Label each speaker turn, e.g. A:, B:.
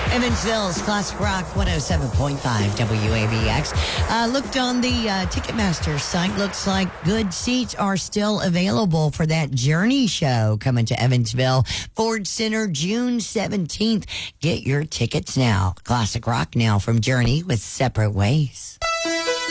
A: Evansville's Classic Rock 107.5 WABX. Looked on the Ticketmaster site. Looks like good seats are still available for that Journey show coming to Evansville Ford Center June 17th. Get your tickets now. Classic Rock now from Journey with Separate Ways.